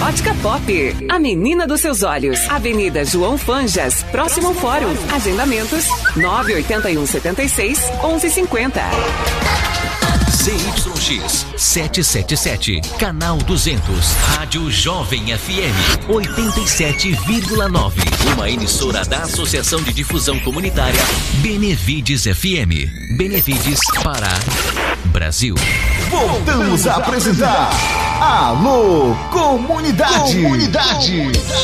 Ótica Pop, a menina dos seus olhos. Avenida João Fanjas, próximo ao Fórum. Agendamentos 98176-1150. ZYX 777, canal 200, Rádio Jovem FM 87,9. Uma emissora da Associação de Difusão Comunitária Benevides FM. Benevides, Pará, Brasil. Voltamos a apresentar Alô Comunidade.